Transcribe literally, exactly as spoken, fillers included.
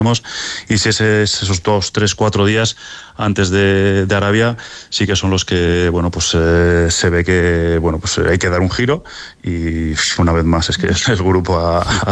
Y si ese, esos dos, tres, cuatro días antes de, de Arabia sí que son los que, bueno, pues eh, se ve que, bueno, pues hay que dar un giro y una vez más es que el grupo ha, ha